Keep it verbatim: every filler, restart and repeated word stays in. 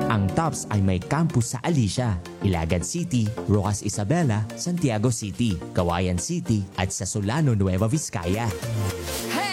Ang Tops ay may campus sa Alicia, Ilagan City, Rojas Isabela, Santiago City, Cauayan City at sa Solano, Nueva Vizcaya.